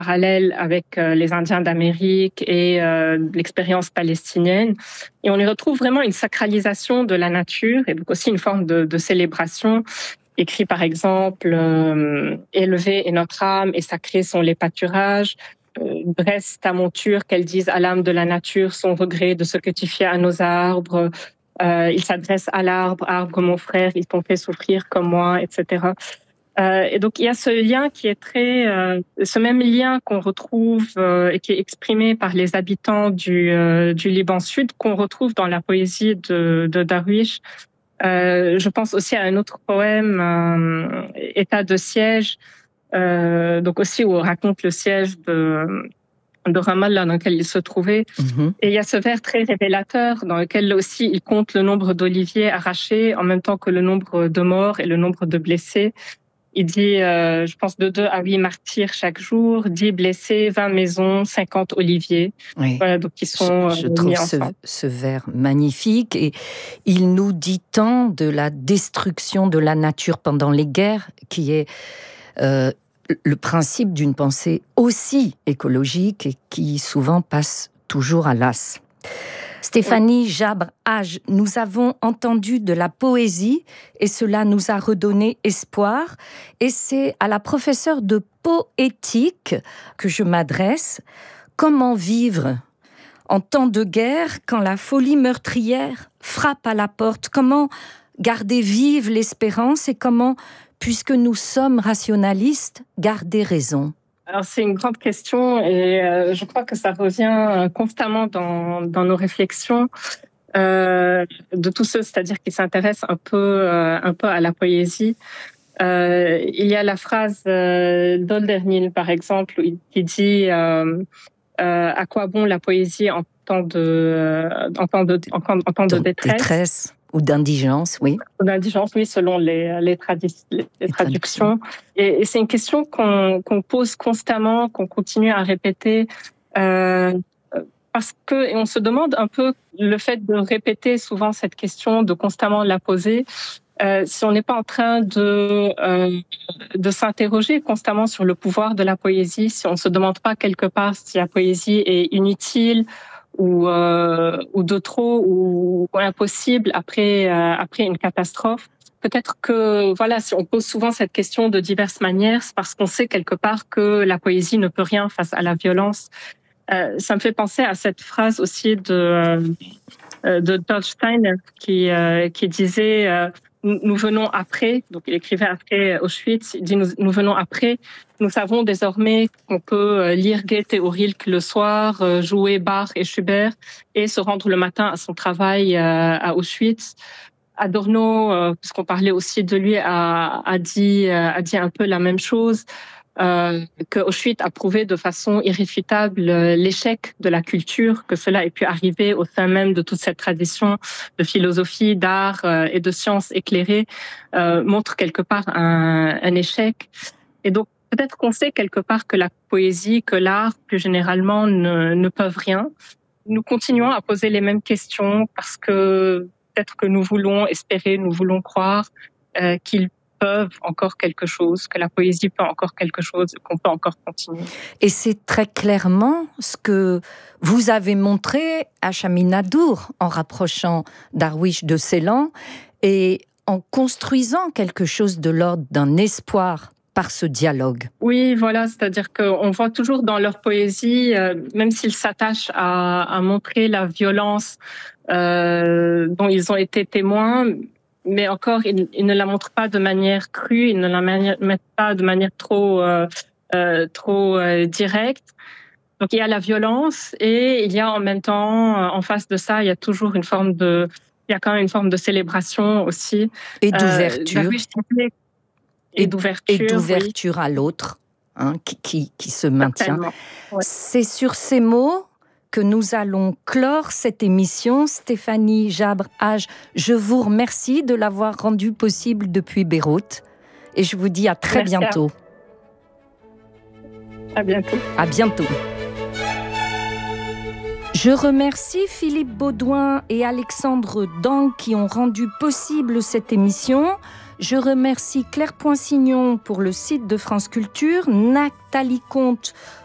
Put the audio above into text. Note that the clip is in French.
parallèle avec les Indiens d'Amérique et l'expérience palestinienne. Et on y retrouve vraiment une sacralisation de la nature et donc aussi une forme de célébration. Écrit par exemple élevé est notre âme et sacrés sont les pâturages. Dresse ta monture, qu'elle dise à l'âme de la nature son regret de ce que tu fais à nos arbres. Il s'adresse à l'arbre, arbre mon frère, ils t'ont fait souffrir comme moi, etc. Et donc il y a ce lien qui est ce même lien qu'on retrouve et qui est exprimé par les habitants du Liban Sud, qu'on retrouve dans la poésie de Darwish. Je pense aussi à un autre poème, État de siège, donc aussi où on raconte le siège de Ramallah dans lequel il se trouvait. Et il y a ce vers très révélateur dans lequel aussi il compte le nombre d'oliviers arrachés en même temps que le nombre de morts et le nombre de blessés. Il dit, je pense, de 2 à 8 martyrs chaque jour, 10 blessés, 20 maisons, 50 oliviers. Oui. Voilà, donc qui sont je trouve mis ensemble. ce vers magnifique et il nous dit tant de la destruction de la nature pendant les guerres qui est le principe d'une pensée aussi écologique et qui souvent passe toujours à l'as. Stéphanie Jabre-Hage, nous avons entendu de la poésie et cela nous a redonné espoir. Et c'est à la professeure de poétique que je m'adresse. Comment vivre en temps de guerre quand la folie meurtrière frappe à la porte? Comment garder vive l'espérance et comment, puisque nous sommes rationalistes, garder raison? Alors c'est une grande question et je crois que ça revient constamment dans nos réflexions de tous ceux, c'est-à-dire qui s'intéressent un peu à la poésie. Il y a la phrase d'Hölderlin par exemple qui dit à quoi bon la poésie en temps de détresse. Ou d'indigence, oui. Ou d'indigence, oui, selon les traductions. Et c'est une question qu'on pose constamment, qu'on continue à répéter, parce que, et on se demande un peu le fait de répéter souvent cette question, de constamment la poser, si on n'est pas en train de s'interroger constamment sur le pouvoir de la poésie, si on ne se demande pas quelque part si la poésie est inutile, ou de trop ou impossible après une catastrophe. Peut-être que voilà, si on pose souvent cette question de diverses manières, c'est parce qu'on sait quelque part que la poésie ne peut rien face à la violence. Ça me fait penser à cette phrase aussi de George Steiner qui disait nous venons après, donc il écrivait après Auschwitz, il dit nous venons après, nous savons désormais qu'on peut lire Goethe ou Rilke le soir, jouer Bach et Schubert et se rendre le matin à son travail à Auschwitz. Adorno, puisqu'on parlait aussi de lui, a dit un peu la même chose. Que Auschwitz a prouvé de façon irréfutable l'échec de la culture, que cela ait pu arriver au sein même de toute cette tradition de philosophie, d'art et de sciences éclairées, montre quelque part un échec. Et donc, peut-être qu'on sait quelque part que la poésie, que l'art, plus généralement, ne peuvent rien. Nous continuons à poser les mêmes questions parce que peut-être que nous voulons espérer, nous voulons croire qu'ils peuvent encore quelque chose, que la poésie peut encore quelque chose, qu'on peut encore continuer. Et c'est très clairement ce que vous avez montré à Chaminadour en rapprochant Darwish de Ceylan et en construisant quelque chose de l'ordre d'un espoir par ce dialogue. Oui, voilà, c'est-à-dire qu'on voit toujours dans leur poésie, même s'ils s'attachent à montrer la violence dont ils ont été témoins, mais encore, ils ne la montrent pas de manière crue, ils ne la mettent pas de manière trop directe. Donc il y a la violence et il y a en même temps, en face de ça, il y a toujours il y a quand même une forme de célébration aussi. Et d'ouverture. Et d'ouverture à l'autre, hein, qui se maintient. Ouais. C'est sur ces mots que nous allons clore cette émission. Stéphanie Jabre-Hage, je vous remercie de l'avoir rendue possible depuis Beyrouth. Et je vous dis à très bientôt. À bientôt. À bientôt. Je remercie Philippe Baudouin et Alexandre Dang qui ont rendu possible cette émission. Je remercie Claire Poinsignon pour le site de France Culture, Nathalie Comte